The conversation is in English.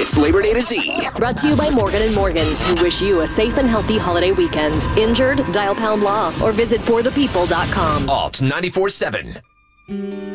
It's Labor Day to Z. Brought to you by Morgan & Morgan, who wish you a safe and healthy holiday weekend. Injured? Dial #law or visit forthepeople.com. Alt 94.7.